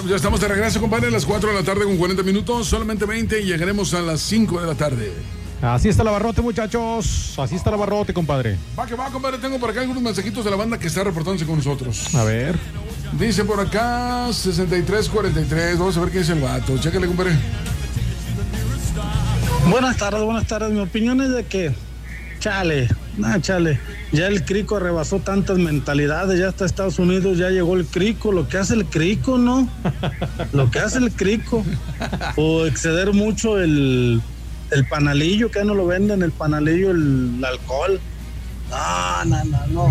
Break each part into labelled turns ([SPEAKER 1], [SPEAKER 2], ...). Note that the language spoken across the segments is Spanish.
[SPEAKER 1] pues ya estamos de regreso, compadre, a las 4 de la tarde con 40 minutos, solamente 20 y llegaremos a las 5 de la tarde.
[SPEAKER 2] Así está el abarrote, muchachos. Así está el abarrote, compadre.
[SPEAKER 1] Va que va, compadre. Tengo por acá algunos mensajitos de la banda que está reportándose con nosotros.
[SPEAKER 2] A ver.
[SPEAKER 1] Dice por acá 6343. Vamos a ver qué dice el vato. Chécale, compadre.
[SPEAKER 3] Buenas tardes. Mi opinión es de que, chale. Ya el crico rebasó tantas mentalidades. Ya hasta Estados Unidos ya llegó el crico. Lo que hace el crico, ¿no? Lo que hace el crico. O exceder mucho el panalillo, que no lo venden, el panalillo, el alcohol. No.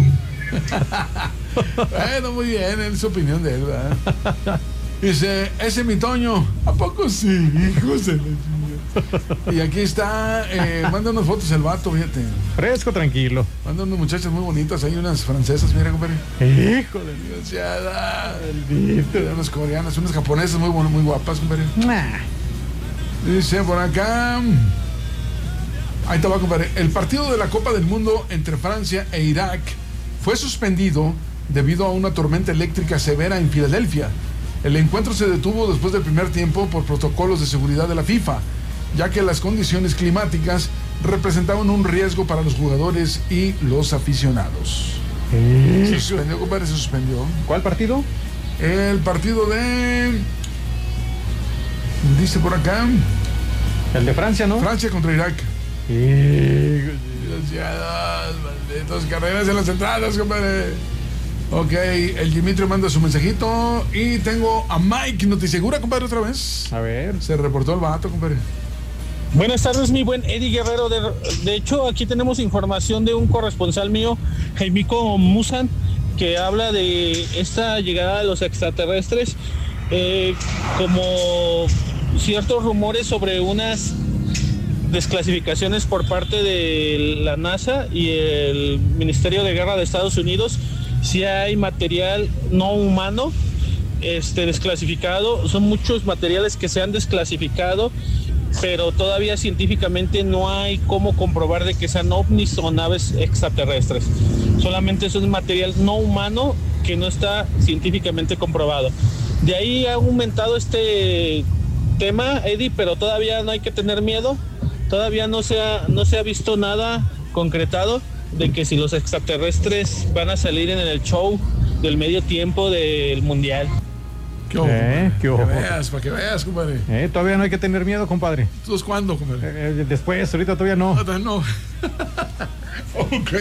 [SPEAKER 1] Bueno, muy bien, es su opinión de él, ¿verdad? Dice, ese mi Toño, ¿a poco sí, hijos de la chingada? Y aquí está, manda unas fotos el vato, fíjate.
[SPEAKER 2] Fresco, tranquilo.
[SPEAKER 1] Manda unas muchachas muy bonitas, hay unas francesas, mira, compadre.
[SPEAKER 2] Hijo de
[SPEAKER 1] desgraciada. Unas coreanas, unas japonesas muy guapas, compadre. Dice por acá. Ahí te va, compadre. El partido de la Copa del Mundo entre Francia e Irak fue suspendido debido a una tormenta eléctrica severa en Filadelfia. El encuentro se detuvo después del primer tiempo por protocolos de seguridad de la FIFA, ya que las condiciones climáticas representaban un riesgo para los jugadores y los aficionados. Se suspendió, compadre, se suspendió.
[SPEAKER 2] ¿Cuál partido?
[SPEAKER 1] El partido de... Dice por acá.
[SPEAKER 2] El de Francia, ¿no?
[SPEAKER 1] Francia contra Irak. Desgraciados, malditos, carreras en las entradas, compadre. Ok, el Dimitrio manda su mensajito. Y tengo a Mike, ¿notisegura, compadre, otra vez?
[SPEAKER 2] A ver.
[SPEAKER 1] Se reportó el vato, compadre.
[SPEAKER 4] Buenas tardes, mi buen Eddie Guerrero. De hecho, aquí tenemos información de un corresponsal mío, Jaimico Musan, que habla de esta llegada de los extraterrestres, como ciertos rumores sobre unas desclasificaciones por parte de la NASA y el Ministerio de Guerra de Estados Unidos. Si hay material no humano desclasificado, son muchos materiales que se han desclasificado, pero todavía científicamente no hay cómo comprobar de que sean ovnis o naves extraterrestres. Solamente es un material no humano que no está científicamente comprobado. De ahí ha aumentado este tema, Eddie, pero todavía no hay que tener miedo. Todavía no se ha visto nada concretado de que si los extraterrestres van a salir en el show del medio tiempo del mundial.
[SPEAKER 1] ¿Qué ojo,
[SPEAKER 2] ¿Qué ojo?
[SPEAKER 1] Para que veas, compadre.
[SPEAKER 2] Todavía no hay que tener miedo, compadre.
[SPEAKER 1] ¿Entonces cuándo, compadre?
[SPEAKER 2] Después, ahorita todavía no.
[SPEAKER 1] No. Ok.